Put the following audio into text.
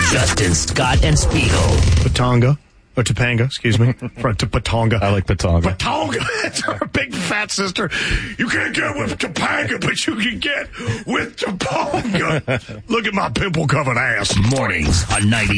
Justin, Scott, and Spiegel. Topanga, excuse me. Front to Patonga. I like Patonga. Patonga. That's our big fat sister. You can't get with Topanga, but you can get with Topanga. Look at my pimple-covered ass. Mornings on 90.